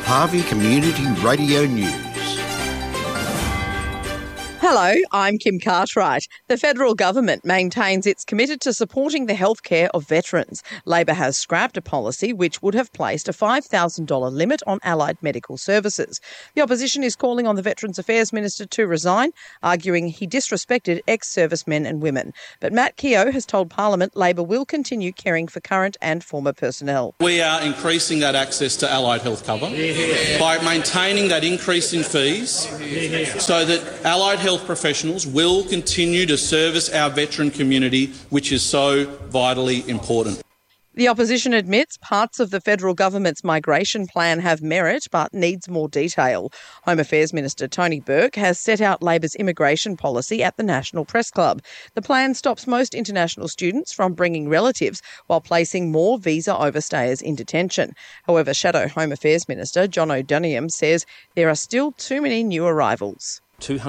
Harvey Community Radio News. Hello, I'm Kim Cartwright. The federal government maintains it's committed to supporting the healthcare of veterans. Labor has scrapped a policy which would have placed a $5,000 limit on allied medical services. The opposition is calling on the Veterans Affairs Minister to resign, arguing he disrespected ex-servicemen and women. But Matt Keogh has told Parliament Labor will continue caring for current and former personnel. We are increasing that access to allied health cover by maintaining that increase in fees so that allied health professionals will continue to service our veteran community, which is so vitally important. The opposition admits parts of the federal government's migration plan have merit but needs more detail. Home Affairs Minister Tony Burke has set out Labor's immigration policy at the National Press Club. The plan stops most international students from bringing relatives while placing more visa overstayers in detention. However, Shadow Home Affairs Minister John O'Donoghue says there are still too many new arrivals.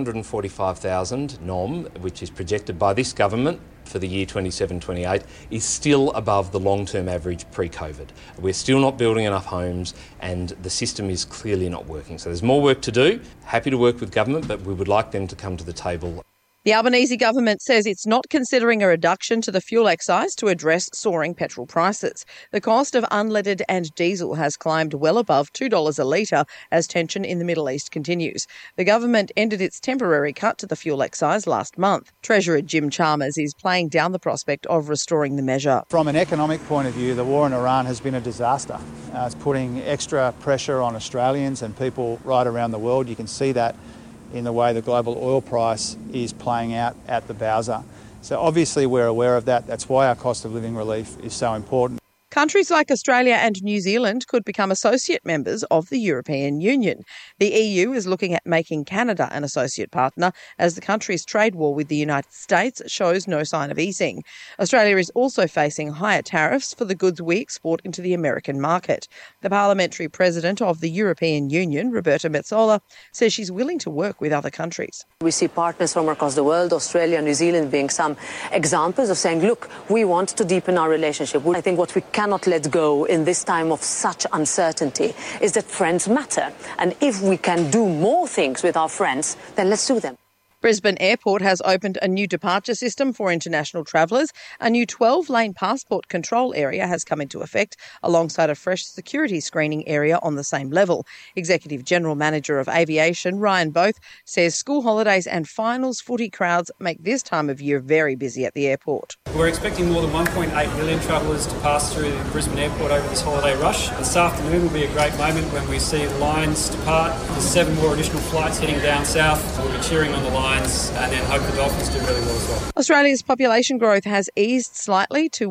245,000 NOM, which is projected by this government for the year 27-28, is still above the long-term average pre-COVID. We're still not building enough homes and the system is clearly not working. So there's more work to do. Happy to work with government, but we would like them to come to the table. The Albanese government says it's not considering a reduction to the fuel excise to address soaring petrol prices. The cost of unleaded and diesel has climbed well above $2 a litre as tension in the Middle East continues. The government ended its temporary cut to the fuel excise last month. Treasurer Jim Chalmers is playing down the prospect of restoring the measure. From an economic point of view, the war in Iran has been a disaster. It's putting extra pressure on Australians and people right around the world. You can see that in the way the global oil price is playing out at the Bowser. So obviously we're aware of that. That's why our cost of living relief is so important. Countries like Australia and New Zealand could become associate members of the European Union. The EU is looking at making Canada an associate partner as the country's trade war with the United States shows no sign of easing. Australia is also facing higher tariffs for the goods we export into the American market. The parliamentary president of the European Union, Roberta Metsola, says she's willing to work with other countries. We see partners from across the world, Australia, New Zealand being some examples of saying, look, we want to deepen our relationship. I think what we cannot let go in this time of such uncertainty is that friends matter. And if we can do more things with our friends, then let's do them. Brisbane Airport has opened a new departure system for international travellers. A new 12-lane passport control area has come into effect alongside a fresh security screening area on the same level. Executive General Manager of Aviation Ryan Both says school holidays and finals footy crowds make this time of year very busy at the airport. We're expecting more than 1.8 million travellers to pass through the Brisbane Airport over this holiday rush. This afternoon will be a great moment when we see lines depart. There's 7 more additional flights heading down south. We'll be cheering on the line and then hope the Dolphins do really well as well. Australia's population growth has eased slightly to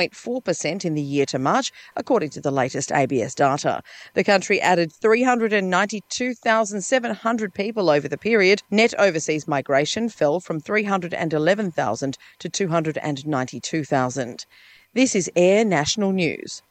1.4% in the year to March, according to the latest ABS data. The country added 392,700 people over the period. Net overseas migration fell from 311,000 to 292,000. This is Air National News.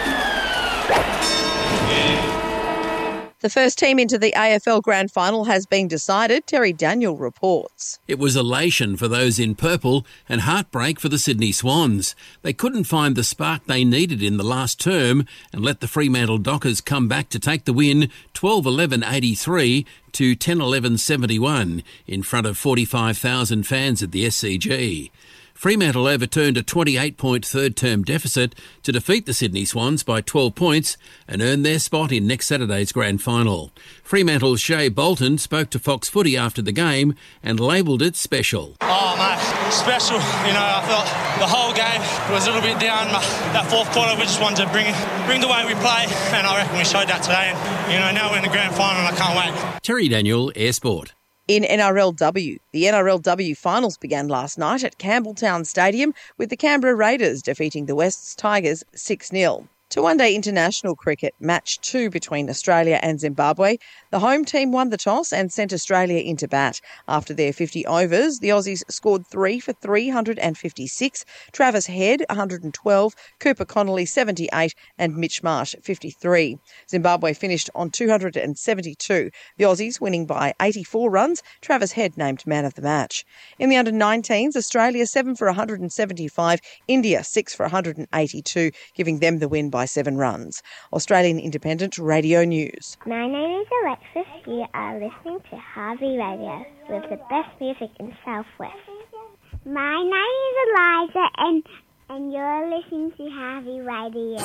The first team into the AFL Grand Final has been decided, Terry Daniel reports. It was elation for those in purple and heartbreak for the Sydney Swans. They couldn't find the spark they needed in the last term and let the Fremantle Dockers come back to take the win 12-11-83 to 10-11-71 in front of 45,000 fans at the SCG. Fremantle overturned a 28-point third-term deficit to defeat the Sydney Swans by 12 points and earn their spot in next Saturday's grand final. Fremantle's Shea Bolton spoke to Fox Footy after the game and labelled it special. Oh, mate, special. You know, I felt the whole game was a little bit down. That fourth quarter, we just wanted to bring the way we play, and I reckon we showed that today. And, you know, now we're in the grand final and I can't wait. Terry Daniel, Air Sport. In NRLW, the NRLW finals began last night at Campbelltown Stadium with the Canberra Raiders defeating the Wests Tigers 6-0. To one-day international cricket, match 2 between Australia and Zimbabwe, the home team won the toss and sent Australia into bat. After their 50 overs, the Aussies scored 3 for 356, Travis Head 112, Cooper Connolly 78 and Mitch Marsh 53. Zimbabwe finished on 272, the Aussies winning by 84 runs, Travis Head named man of the match. In the under-19s, Australia 7 for 175, India 6 for 182, giving them the win by by 7 runs. Australian Independent Radio News. My name is Alexis. You are listening to Harvey Radio with the best music in Southwest. My name is Eliza and you're listening to Harvey Radio.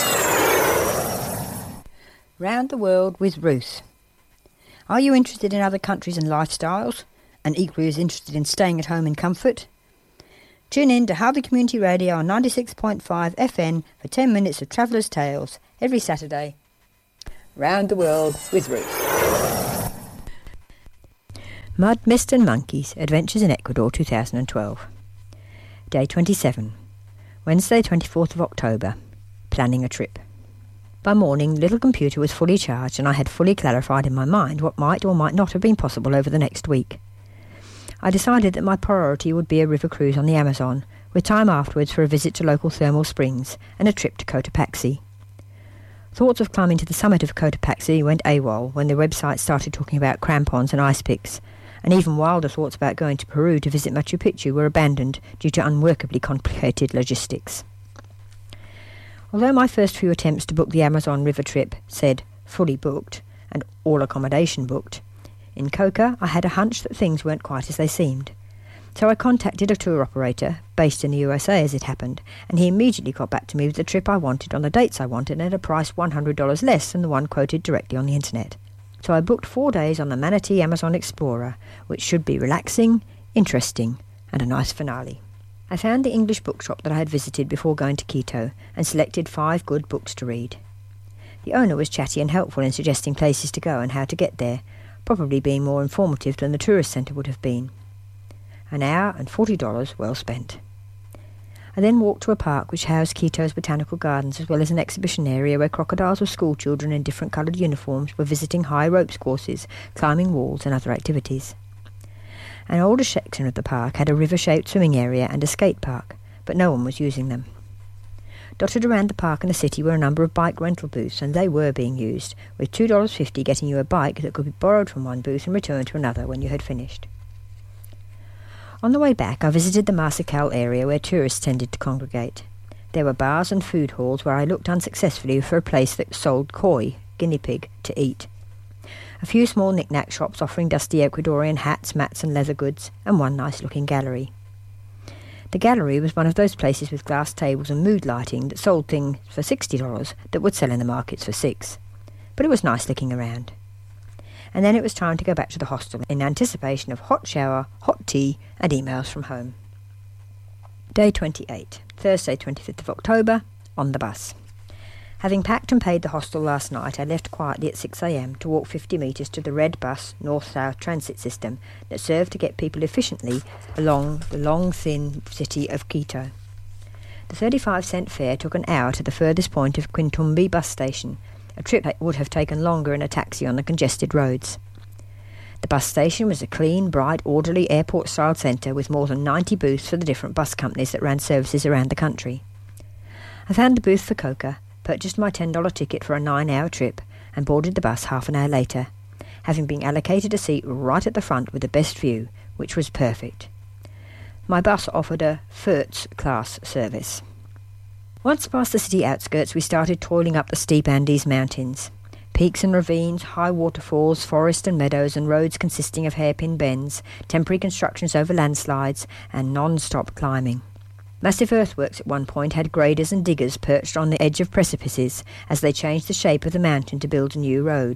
Round the World with Ruth. Are you interested in other countries and lifestyles, and equally as interested in staying at home in comfort? Tune in to Harvey Community Radio on 96.5 FM for 10 minutes of Traveller's Tales every Saturday. Round the World with Ruth. Mud, Mist and Monkeys, Adventures in Ecuador 2012. Day 27. Wednesday 24th of October. Planning a trip. By morning, the little computer was fully charged and I had fully clarified in my mind what might or might not have been possible over the next week. I decided that my priority would be a river cruise on the Amazon, with time afterwards for a visit to local thermal springs and a trip to Cotopaxi. Thoughts of climbing to the summit of Cotopaxi went AWOL when the website started talking about crampons and ice picks, and even wilder thoughts about going to Peru to visit Machu Picchu were abandoned due to unworkably complicated logistics. Although my first few attempts to book the Amazon River trip said fully booked and all accommodation booked, in Coca I had a hunch that things weren't quite as they seemed. So I contacted a tour operator, based in the USA as it happened, and he immediately got back to me with the trip I wanted on the dates I wanted and at a price $100 less than the one quoted directly on the internet. So I booked 4 days on the Manatee Amazon Explorer, which should be relaxing, interesting, and a nice finale. I found the English bookshop that I had visited before going to Quito and selected 5 good books to read. The owner was chatty and helpful in suggesting places to go and how to get there, probably being more informative than the tourist centre would have been. An hour and $40 well spent. I then walked to a park which housed Quito's botanical gardens as well as an exhibition area where crocodiles with school children in different coloured uniforms were visiting high ropes courses, climbing walls and other activities. An older section of the park had a river-shaped swimming area and a skate park, but no one was using them. Dotted around the park and the city were a number of bike rental booths, and they were being used, with $2.50 getting you a bike that could be borrowed from one booth and returned to another when you had finished. On the way back, I visited the Marcical area where tourists tended to congregate. There were bars and food halls where I looked unsuccessfully for a place that sold koi, guinea pig, to eat. A few small knick-knack shops offering dusty Ecuadorian hats, mats and leather goods, and one nice-looking gallery. The gallery was one of those places with glass tables and mood lighting that sold things for $60 that would sell in the markets for $6. But it was nice looking around. And then it was time to go back to the hostel in anticipation of hot shower, hot tea and emails from home. Day 28, Thursday 25th of October, on the bus. Having packed and paid the hostel last night, I left quietly at 6 a.m. to walk 50 metres to the Red Bus North-South transit system that served to get people efficiently along the long, thin city of Quito. The 35-cent fare took an hour to the furthest point of Quintumbi bus station, a trip that would have taken longer in a taxi on the congested roads. The bus station was a clean, bright, orderly airport-style centre with more than 90 booths for the different bus companies that ran services around the country. I found a booth for Coca, purchased my $10 ticket for a 9-hour trip and boarded the bus half an hour later, having been allocated a seat right at the front with the best view, which was perfect. My bus offered a first class service. Once past the city outskirts, we started toiling up the steep Andes mountains. Peaks and ravines, high waterfalls, forest and meadows, and roads consisting of hairpin bends, temporary constructions over landslides, and non-stop climbing. Massive earthworks at one point had graders and diggers perched on the edge of precipices as they changed the shape of the mountain to build a new road.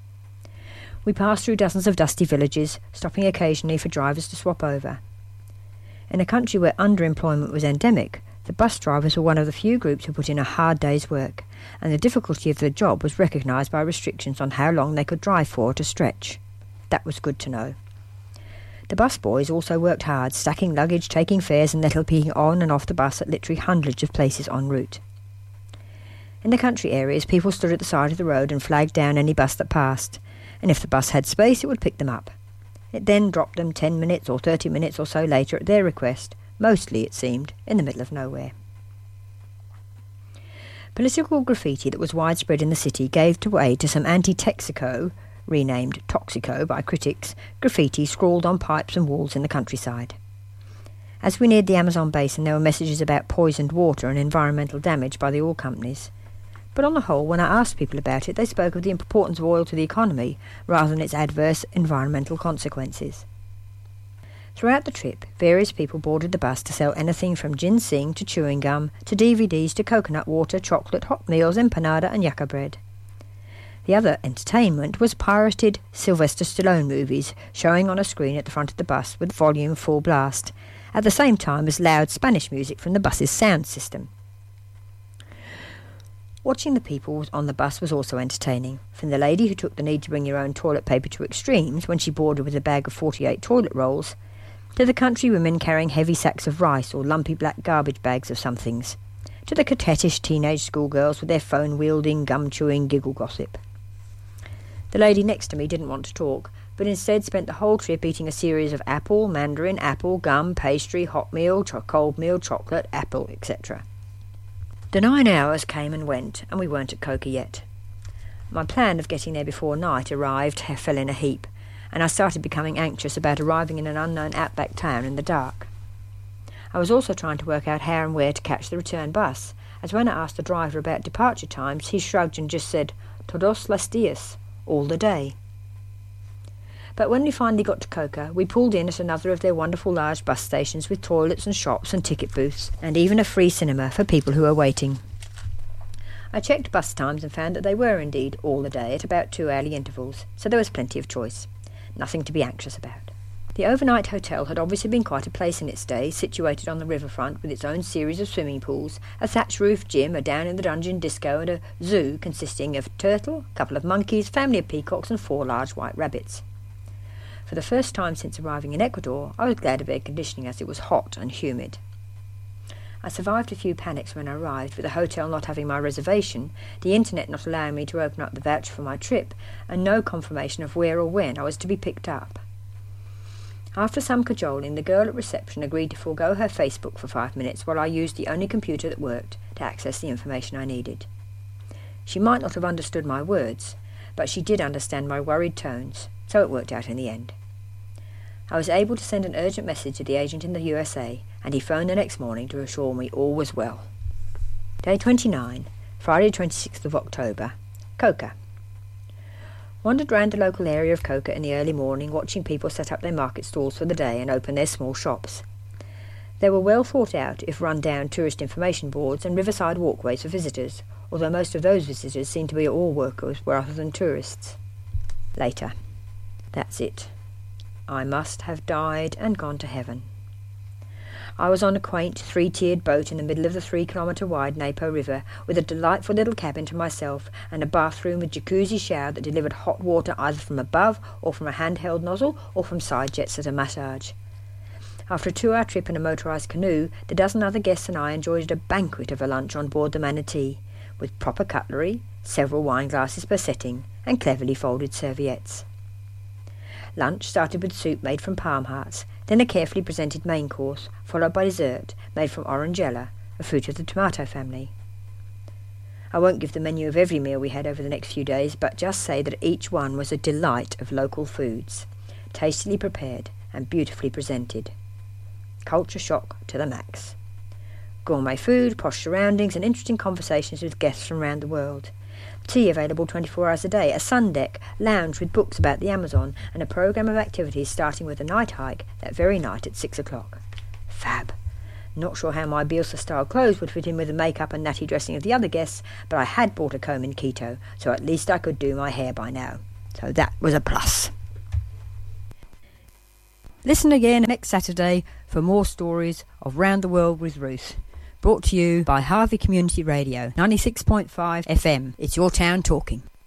We passed through dozens of dusty villages, stopping occasionally for drivers to swap over. In a country where underemployment was endemic, the bus drivers were one of the few groups who put in a hard day's work, and the difficulty of the job was recognised by restrictions on how long they could drive for at a stretch. That was good to know. The bus boys also worked hard, stacking luggage, taking fares and nettle-peeking on and off the bus at literally hundreds of places en route. In the country areas, people stood at the side of the road and flagged down any bus that passed, and if the bus had space, it would pick them up. It then dropped them 10 minutes or 30 minutes or so later at their request, mostly, it seemed, in the middle of nowhere. Political graffiti that was widespread in the city gave way to some anti-Texaco, renamed Toxico by critics, graffiti scrawled on pipes and walls in the countryside. As we neared the Amazon basin, there were messages about poisoned water and environmental damage by the oil companies. But on the whole, when I asked people about it, they spoke of the importance of oil to the economy rather than its adverse environmental consequences. Throughout the trip, various people boarded the bus to sell anything from ginseng to chewing gum to DVDs to coconut water, chocolate, hot meals, empanada and yucca bread. The other entertainment was pirated Sylvester Stallone movies showing on a screen at the front of the bus with volume full blast, at the same time as loud Spanish music from the bus's sound system. Watching the people on the bus was also entertaining, from the lady who took the need to bring your own toilet paper to extremes when she boarded with a bag of 48 toilet rolls, to the country women carrying heavy sacks of rice or lumpy black garbage bags of somethings, to the coquettish teenage schoolgirls with their phone-wielding, gum-chewing giggle gossip. The lady next to me didn't want to talk, but instead spent the whole trip eating a series of apple, mandarin, apple, gum, pastry, hot meal, cold meal, chocolate, apple, etc. The 9 hours came and went, and we weren't at Coca yet. My plan of getting there before night arrived fell in a heap, and I started becoming anxious about arriving in an unknown outback town in the dark. I was also trying to work out how and where to catch the return bus, as when I asked the driver about departure times, he shrugged and just said, "Todos los días," all the day. But when we finally got to Coca, we pulled in at another of their wonderful large bus stations with toilets and shops and ticket booths, and even a free cinema for people who were waiting. I checked bus times and found that they were indeed all the day at about 2 hourly intervals, so there was plenty of choice. Nothing to be anxious about. The overnight hotel had obviously been quite a place in its day, situated on the riverfront with its own series of swimming pools, a thatch-roofed gym, a down-in-the-dungeon disco, and a zoo consisting of a turtle, a couple of monkeys, family of peacocks, and 4 large white rabbits. For the first time since arriving in Ecuador, I was glad of air conditioning as it was hot and humid. I survived a few panics when I arrived, with the hotel not having my reservation, the internet not allowing me to open up the voucher for my trip, and no confirmation of where or when I was to be picked up. After some cajoling, the girl at reception agreed to forego her Facebook for 5 minutes while I used the only computer that worked to access the information I needed. She might not have understood my words, but she did understand my worried tones, so it worked out in the end. I was able to send an urgent message to the agent in the USA, and he phoned the next morning to assure me all was well. Day 29, Friday 26th of October, Coca. Wandered round the local area of Coca in the early morning, watching people set up their market stalls for the day and open their small shops. There were well thought out, if run down, tourist information boards and riverside walkways for visitors, although most of those visitors seemed to be all workers rather than tourists. Later. That's it. I must have died and gone to heaven. I was on a quaint 3-tiered boat in the middle of the 3-kilometre wide Napo River, with a delightful little cabin to myself and a bathroom with jacuzzi shower that delivered hot water either from above or from a handheld nozzle or from side jets at a massage. After a 2-hour trip in a motorised canoe, the dozen other guests and I enjoyed a banquet of a lunch on board the Manatee, with proper cutlery, several wine glasses per setting, and cleverly folded serviettes. Lunch started with soup made from palm hearts, then a carefully presented main course, followed by dessert made from orangella, a fruit of the tomato family. I won't give the menu of every meal we had over the next few days, but just say that each one was a delight of local foods, tastily prepared and beautifully presented. Culture shock to the max. Gourmet food, posh surroundings, and interesting conversations with guests from around the world. Tea available 24 hours a day, a sun deck, lounge with books about the Amazon, and a programme of activities starting with a night hike that very night at 6 o'clock. Fab. Not sure how my Bielsa-style clothes would fit in with the makeup and natty dressing of the other guests, but I had bought a comb in Quito, so at least I could do my hair by now. So that was a plus. Listen again next Saturday for more stories of Round the World with Ruth. Brought to you by Harvey Community Radio, 96.5 FM. It's your town talking.